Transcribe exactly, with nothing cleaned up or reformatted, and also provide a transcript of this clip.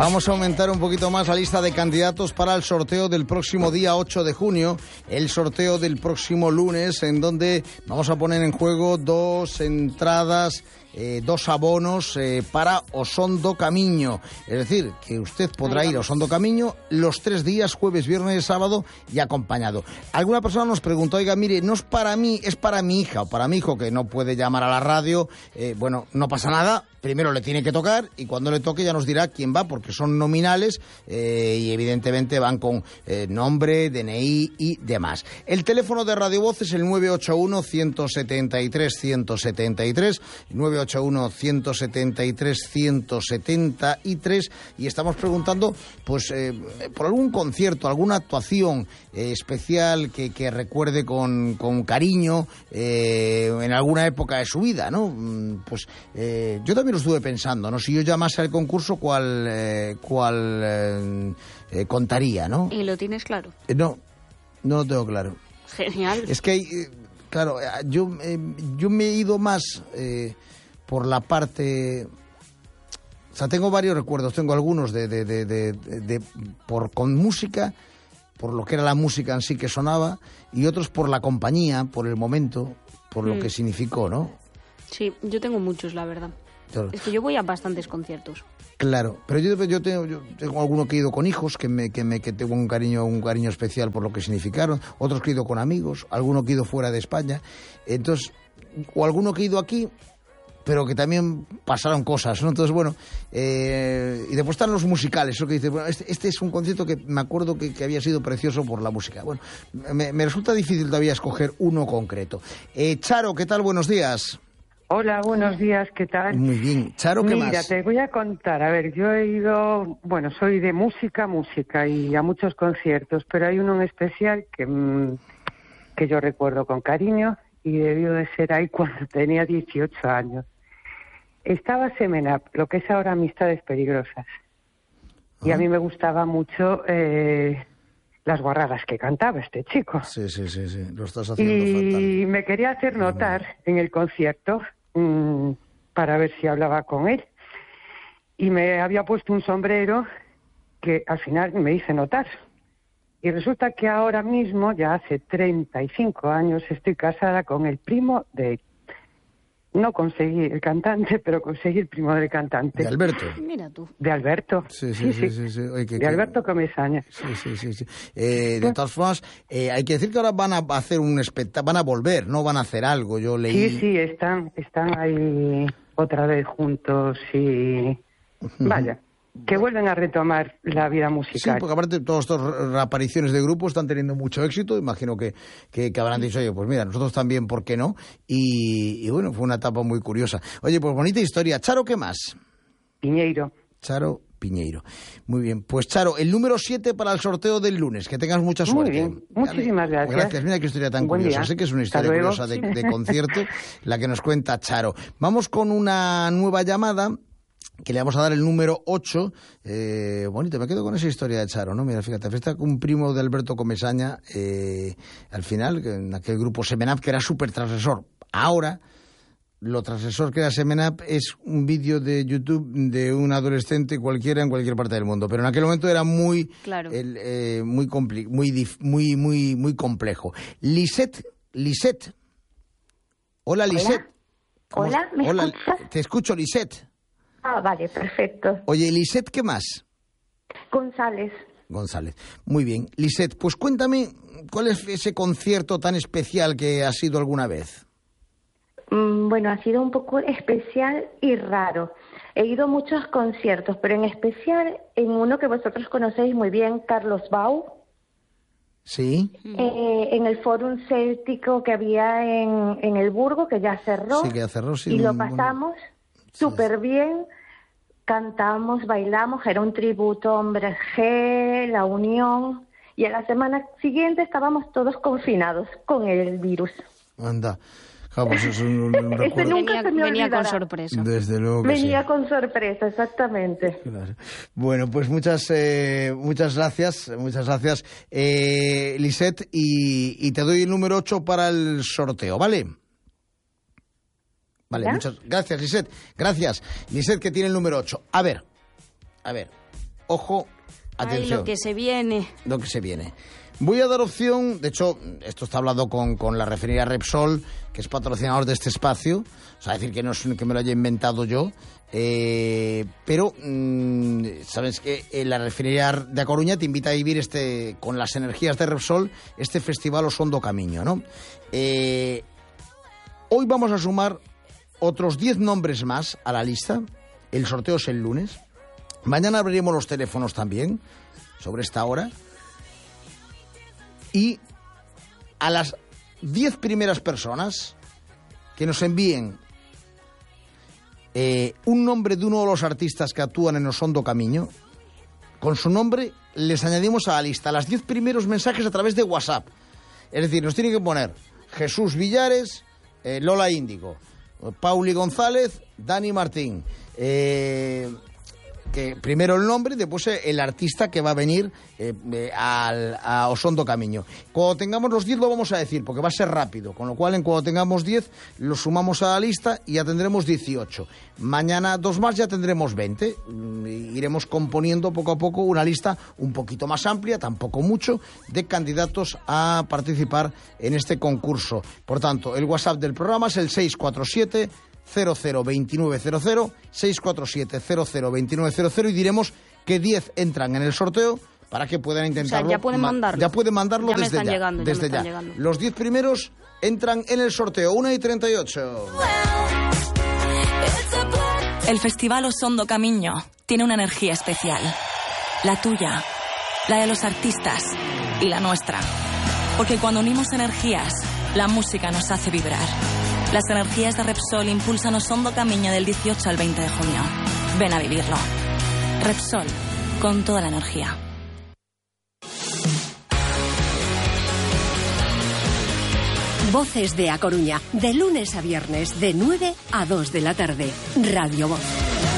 Vamos a aumentar un poquito más la lista de candidatos para el sorteo del próximo día ocho de junio, el sorteo del próximo lunes, en donde vamos a poner en juego dos entradas, eh, dos abonos eh, para Osondo Camiño. Es decir, que usted podrá ir a Osondo Camiño los tres días, jueves, viernes y sábado, y acompañado. Alguna persona nos preguntó, oiga, mire, no es para mí, es para mi hija o para mi hijo, que no puede llamar a la radio. Eh, bueno, no pasa nada. Primero le tiene que tocar y cuando le toque ya nos dirá quién va, porque son nominales eh, y evidentemente van con eh, nombre, D N I y demás. El teléfono de Radio Voz es el nueve ocho uno, uno siete tres, uno siete tres, nueve ocho uno, uno siete tres, uno siete tres, y estamos preguntando pues eh, por algún concierto, alguna actuación eh, especial que, que recuerde con, con cariño eh, en alguna época de su vida, ¿no? Pues eh, yo también lo estuve pensando, ¿no? Si yo llamase al concurso, ¿cuál, eh, cuál eh, eh, contaría, ¿no? ¿Y lo tienes claro? Eh, no, no lo tengo claro. Genial. Es que, eh, claro, yo, eh, yo me he ido más eh, por la parte... O sea, tengo varios recuerdos, tengo algunos de, de, de, de, de, de por con música, por lo que era la música en sí que sonaba, y otros por la compañía, por el momento, por lo mm. que significó, ¿no? Sí, yo tengo muchos, la verdad. Claro. Es que yo voy a bastantes conciertos. Claro, pero yo, yo, tengo, yo tengo alguno que he ido con hijos, que me, que me que tengo un cariño un cariño especial por lo que significaron, otros que he ido con amigos, alguno que he ido fuera de España, entonces, o alguno que he ido aquí, pero que también pasaron cosas, ¿no? Entonces, bueno, eh, y después están los musicales, eso que dice, bueno, este, este es un concierto que me acuerdo que, que había sido precioso por la música. Bueno, me, me resulta difícil todavía escoger uno concreto. Eh, Charo, ¿qué tal? Buenos días. Hola, buenos días, ¿qué tal? Muy bien. Charo, ¿qué Mira, más? Mira, te voy a contar. A ver, yo he ido, bueno, soy de música, música y a muchos conciertos, pero hay uno en especial que, que yo recuerdo con cariño y debió de ser ahí cuando tenía dieciocho años. Estaba Semenap, lo que es ahora Amistades Peligrosas. ¿Ah? Y a mí me gustaba mucho eh, las guarradas que cantaba este chico. Sí, sí, sí, sí. Lo estás haciendo y fatal. Y me quería hacer notar en el concierto mmm, para ver si hablaba con él. Y me había puesto un sombrero que al final me hice notar. Y resulta que ahora mismo, ya hace treinta y cinco años, estoy casada con el primo de... No conseguí el cantante, pero conseguí el primo del cantante. ¿De Alberto? Mira tú. De Alberto. Sí, sí, sí. sí, sí, sí. Oye, que, de Alberto Comesaña. Sí, sí, sí. sí. Eh, de todas formas, eh, hay que decir que ahora van a hacer un espectáculo, van a volver, no van a hacer algo, yo leí... Sí, sí, están, están ahí otra vez juntos y... Vaya, que vuelven a retomar la vida musical. Sí, porque aparte todas estas reapariciones de grupos están teniendo mucho éxito. Imagino que, que, que habrán dicho, oye, pues mira, nosotros también, ¿por qué no? Y, y bueno, fue una etapa muy curiosa. Oye, pues bonita historia. Charo, ¿qué más? Piñeiro. Charo Piñeiro. Muy bien. Pues Charo, el número siete para el sorteo del lunes. Que tengas mucha suerte. Muy bien. Muchísimas Vale. gracias. Gracias. Mira qué historia tan Buen curiosa. día. Sé que es una historia Hasta curiosa de, de concierto la que nos cuenta Charo. Vamos con una nueva llamada, que le vamos a dar el número ocho. Eh, bonito, me quedo con esa historia de Charo, ¿no? Mira, fíjate, está con un primo de Alberto Comesaña, eh, al final, en aquel grupo Semenap, que era súper transgresor. Ahora, lo transgresor que era Semenap es un vídeo de YouTube de un adolescente cualquiera en cualquier parte del mundo. Pero en aquel momento era muy, claro. el, eh, muy, compli- muy, dif- muy, muy, muy complejo. Lisette, Lisette. Hola, Lisette. ¿Cómo Hola, es? ¿me Hola, escuchas? te escucho, Lisette. Ah, vale, perfecto. Oye, Lisette, ¿qué más? González. González. Muy bien. Lisette, pues cuéntame, ¿cuál es ese concierto tan especial que has ido alguna vez? Mm, bueno, ha sido un poco especial y raro. He ido a muchos conciertos, pero en especial en uno que vosotros conocéis muy bien, Carlos Bau. Sí. Eh, en el Fórum Céltico que había en, en el Burgo, que ya cerró. Sí, que ya cerró, sí. Y lo Bueno. pasamos súper bien. Cantamos, bailamos, era un tributo a Hombres G, La Unión, y a la semana siguiente estábamos todos confinados con el virus. Anda. Ja, pues es un, un Ese recuerdo. nunca Venía, se me venía con olvidará. sorpresa. Desde luego que Venía sí. con sorpresa, exactamente. Claro. Bueno, pues muchas eh, muchas gracias, muchas gracias, eh, Lisette, y, y te doy el número ocho para el sorteo, ¿vale? Vale, ¿Ya? muchas gracias, Lisette. Gracias. Lisette, que tiene el número ocho. A ver, a ver. ojo, atención. Ay, lo que se viene. Lo que se viene. Voy a dar opción, de hecho, esto está hablado con, con la refinería Repsol, que es patrocinador de este espacio, o sea, decir que no es que me lo haya inventado yo, eh, pero, mmm, sabes que eh, la refinería de A Coruña te invita a vivir este, con las energías de Repsol, este festival Osondo Camiño, ¿no? Eh, hoy vamos a sumar otros diez nombres más a la lista, el sorteo es el lunes, mañana abriremos los teléfonos también, sobre esta hora, y a las diez primeras personas que nos envíen eh, un nombre de uno de los artistas que actúan en Osondo Camiño, con su nombre les añadimos a la lista las diez primeros mensajes a través de WhatsApp. Es decir, nos tienen que poner Jesús Villares, eh, Lola Índigo, Pauli González, Dani Martín, eh... que primero el nombre y después el artista que va a venir eh, eh, al, a Osondo Camiño. Cuando tengamos los diez lo vamos a decir, porque va a ser rápido, con lo cual en cuando tengamos diez los sumamos a la lista y ya tendremos dieciocho. Mañana dos más, ya tendremos veinte. Iremos componiendo poco a poco una lista un poquito más amplia, tampoco mucho, de candidatos a participar en este concurso. Por tanto, el WhatsApp del programa es el seis cuatro siete cero cero veintinueve cero cero, seis cuatro siete cero cero veintinueve cero cero, y diremos que diez entran en el sorteo para que puedan intentarlo. O sea, ya pueden mandarlo. Ya pueden mandarlo ya me desde están ya. Llegando, desde ya. Me ya. están llegando. Los diez primeros entran en el sorteo. una y treinta y ocho. El Festival Osondo Camiño tiene una energía especial. La tuya, la de los artistas y la nuestra. Porque cuando unimos energías, la música nos hace vibrar. Las energías de Repsol impulsan Osondo Camiño del dieciocho al veinte de junio. Ven a vivirlo. Repsol, con toda la energía. Voces de A Coruña, de lunes a viernes, de nueve a dos de la tarde. Radio Voz.